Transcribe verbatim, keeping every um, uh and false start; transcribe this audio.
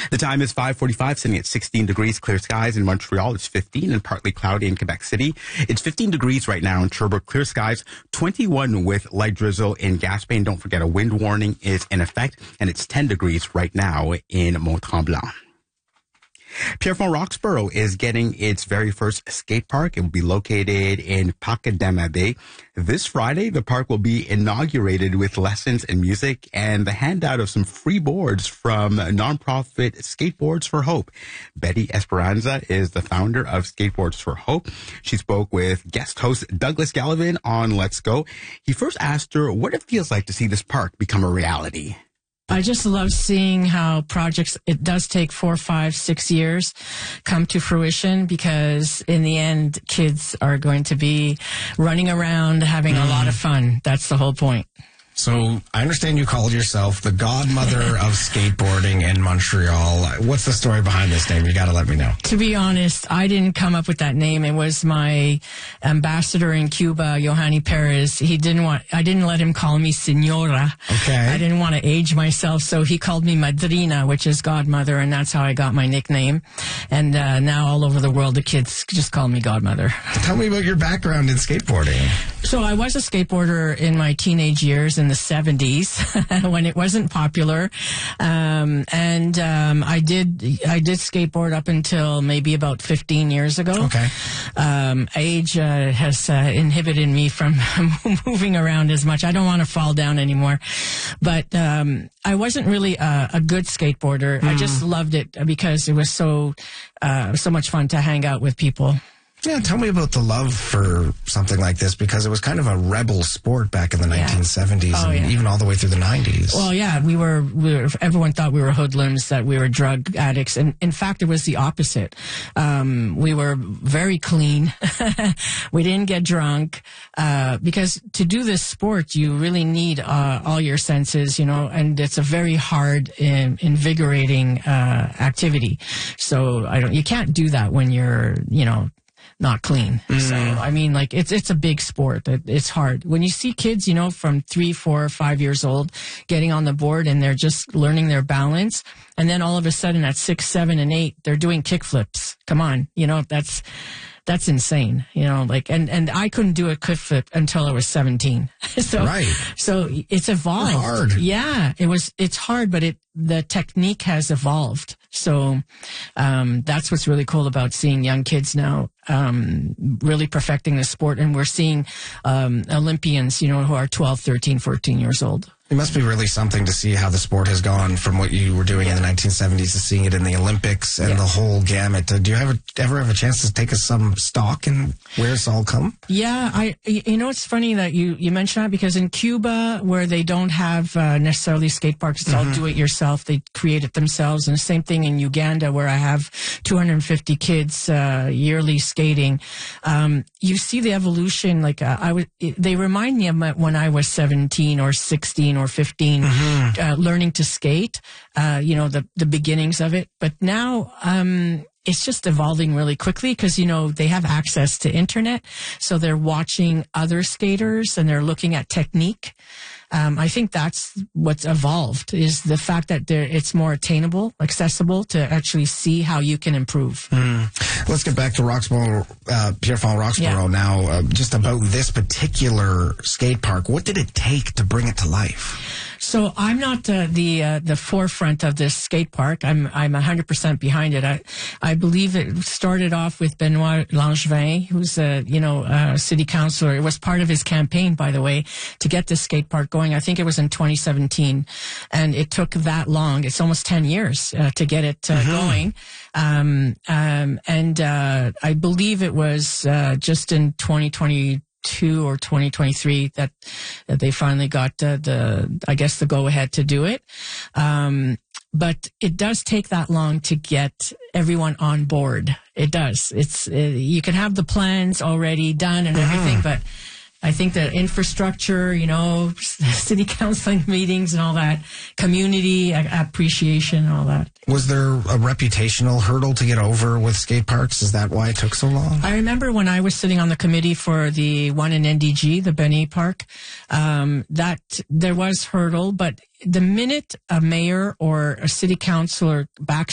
The time is five forty-five, sitting at sixteen degrees, clear skies in Montreal. It's fifteen and partly cloudy in Quebec City. It's fifteen degrees right now in Sherbrooke, clear skies, twenty-one with light drizzle in Gaspé. Don't forget a wind warning is in effect, and it's ten degrees right now in Mont-Tremblant. Pierrefonds Roxborough is getting its very first skate park. It will be located in Parc d'Amabé. This Friday, the park will be inaugurated with lessons in music and the handout of some free boards from nonprofit Skateboards for Hope. Betty Esperanza is the founder of Skateboards for Hope. She spoke with guest host Douglas Gallivan on Let's Go. He first asked her what it feels like to see this park become a reality. I just love seeing how projects, it does take four, five, six years, come to fruition, because in the end, kids are going to be running around having mm. a lot of fun. That's the whole point. So I understand you called yourself the godmother of skateboarding in Montreal. What's the story behind this name? You got to let me know. To be honest, I didn't come up with that name. It was my ambassador in Cuba, Yohani Perez. He didn't want, I didn't let him call me Senora. Okay. I didn't want to age myself, so he called me Madrina, which is godmother, and that's how I got my nickname. And uh, now all over the world, the kids just call me godmother. Tell me about your background in skateboarding. So I was a skateboarder in my teenage years in the seventies when it wasn't popular. Um, and um, I did I did skateboard up until maybe about fifteen years ago. Okay. Um, age uh, has uh, inhibited me from moving around as much. I don't want to fall down anymore. But um, I wasn't really a, a good skateboarder. Mm. I just loved it because it was so uh, so much fun to hang out with people. Yeah, tell me about the love for something like this, because it was kind of a rebel sport back in the yeah. nineteen seventies oh, and yeah. even all the way through the nineties. Well, yeah, we were, we were, everyone thought we were hoodlums, that we were drug addicts. And in fact, it was the opposite. Um, we were very clean. We didn't get drunk, uh, because to do this sport, you really need, uh, all your senses, you know, and it's a very hard, um, invigorating, uh, activity. So I don't, you can't do that when you're, you know, not clean. Mm. So, I mean, like, it's it's a big sport. It, it's hard. When you see kids, you know, from three, four, five years old getting on the board and they're just learning their balance, and then all of a sudden at six, seven, and eight, they're doing kick flips. Come on. You know, that's... That's insane, you know, like, and, and I couldn't do a kickflip until I was seventeen. so, right. so it's evolved. It's hard. Yeah, it was, it's hard, but it, the technique has evolved. So, um, that's what's really cool about seeing young kids now, um, really perfecting the sport. And we're seeing, um, Olympians, you know, who are twelve, thirteen, fourteen years old. It must be really something to see how the sport has gone from what you were doing yeah. in the nineteen seventies to seeing it in the Olympics and yeah. the whole gamut. Uh, do you ever, ever have a chance to take us some stock in where it's all come? Yeah, I. You know, it's funny that you, you mentioned that, because in Cuba, where they don't have uh, necessarily skate parks, it's mm-hmm. all do-it-yourself. They create it themselves. And the same thing in Uganda, where I have two hundred fifty kids uh, yearly skating. Um, you see the evolution. Like uh, I was, they remind me of my, when I was seventeen or sixteen or fifteen, mm-hmm. uh, learning to skate, uh, you know, the, the beginnings of it. But now, um, it's just evolving really quickly because, you know, they have access to internet. So they're watching other skaters and they're looking at technique. Um, I think that's what's evolved, is the fact that there, it's more attainable, accessible to actually see how you can improve. Mm. Let's get back to Roxborough, uh, Pierrefonds Roxborough yeah. now. Uh, just about this particular skate park, what did it take to bring it to life? So I'm not uh, the uh, the forefront of this skate park. I'm I'm one hundred percent behind it. I I believe it started off with Benoit Langevin, who's a you know a city councilor. It was part of his campaign, by the way, to get this skate park going. I think it was in twenty seventeen, and it took that long. It's almost ten years uh, to get it uh, mm-hmm. going. Um, um, and uh, I believe it was uh, just in twenty twenty. Two or twenty twenty-three that, that they finally got uh, the, I guess, the go ahead to do it. Um, but it does take that long to get everyone on board. It does. It's, uh, you can have the plans already done and everything, mm-hmm. but I think the infrastructure, you know, city council meetings and all that, community appreciation, all that. Was there a reputational hurdle to get over with skate parks? Is that why it took so long? I remember when I was sitting on the committee for the one in N D G, the Benny Park, um, that there was hurdle, but the minute a mayor or a city councilor backs